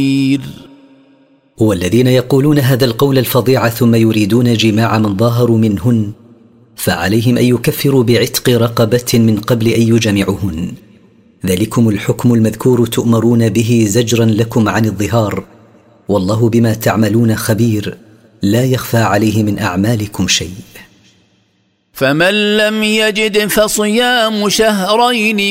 والذين يقولون هذا القول الفظيع ثم يريدون جماع من ظاهروا منهن فعليهم أن يكفروا بعتق رقبة من قبل أن يجمعهن. ذلكم الحكم المذكور تؤمرون به زجرا لكم عن الظهار، والله بما تعملون خبير، لا يخفى عليه من أعمالكم شيء. فمن لم يجد فصيام شهرين